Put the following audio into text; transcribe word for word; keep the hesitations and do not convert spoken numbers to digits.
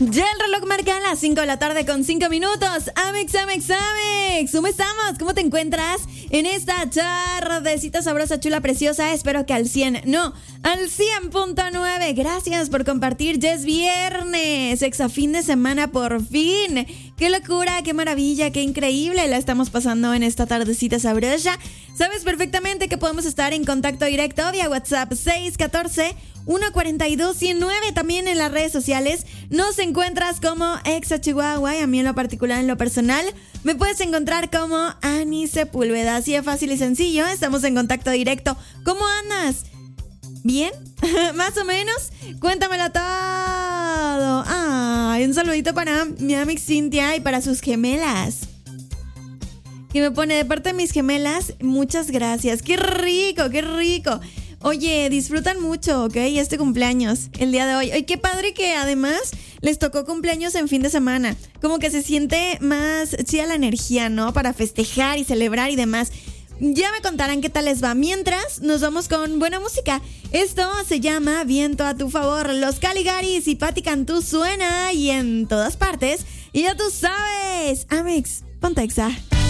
Ya el reloj marca las cinco de la tarde con cinco minutos. Amex, Amex, Amex. ¿Cómo estamos? ¿Cómo te encuentras en esta tardecita sabrosa, chula, preciosa? Espero que al cien, no, al cien punto nueve. Gracias por compartir. Ya es viernes, exa fin de semana por fin. Qué locura, qué maravilla, qué increíble la estamos pasando en esta tardecita sabrosa. Sabes perfectamente que podemos estar en contacto directo vía WhatsApp seis uno cuatro, uno cuatro dos, uno cero nueve. También en las redes sociales nos encuentras como Exa Chihuahua, y a mí en lo particular, en lo personal, me puedes encontrar como Ani Sepúlveda. Así de fácil y sencillo, estamos en contacto directo. ¿Cómo andas? ¿Bien? ¿Más o menos? Cuéntamelo todo. Ay, un saludito para mi amiga Cintia y para sus gemelas. Que me pone, de parte de mis gemelas, muchas gracias. ¡Qué rico, qué rico! Oye, disfrutan mucho, ¿ok? Este cumpleaños, el día de hoy. Ay, qué padre que además les tocó cumpleaños en fin de semana. Como que se siente más chida la energía, ¿no? Para festejar y celebrar y demás. Ya me contarán qué tal les va. Mientras, nos vamos con buena música. Esto se llama Viento a tu favor. Los Caligaris y Patti Cantú suena y en todas partes. Y ya tú sabes, Amex, ponte Exa.